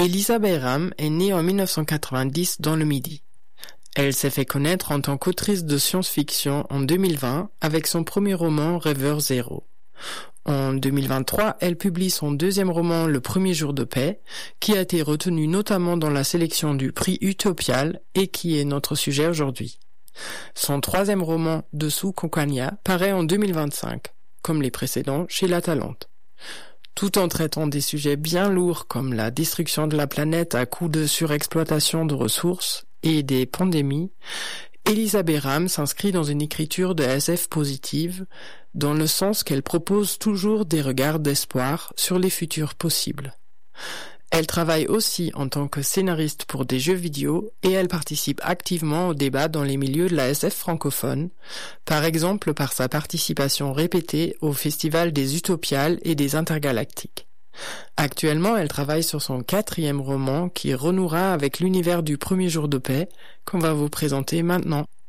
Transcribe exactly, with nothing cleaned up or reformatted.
Elisa Bayram est née en mille neuf cent quatre-vingt-dix dans le Midi. Elle s'est fait connaître en tant qu'autrice de science-fiction en deux mille vingt avec son premier roman Rêveur Zéro. En deux mille vingt-trois, elle publie son deuxième roman Le Premier Jour de Paix, qui a été retenu notamment dans la sélection du prix Utopial et qui est notre sujet aujourd'hui. Son troisième roman Dessous Concagna paraît en deux mille vingt-cinq, comme les précédents chez La Talente. Tout en traitant des sujets bien lourds comme la destruction de la planète à coups de surexploitation de ressources et des pandémies, Elisa Bayram s'inscrit dans une écriture de S F positive, dans le sens qu'elle propose toujours des regards d'espoir sur les futurs possibles. Elle travaille aussi en tant que scénariste pour des jeux vidéo et elle participe activement au débat dans les milieux de la S F francophone, par exemple par sa participation répétée au Festival des Utopiales et des Intergalactiques. Actuellement, elle travaille sur son quatrième roman qui renouera avec l'univers du Premier Jour de Paix qu'on va vous présenter maintenant.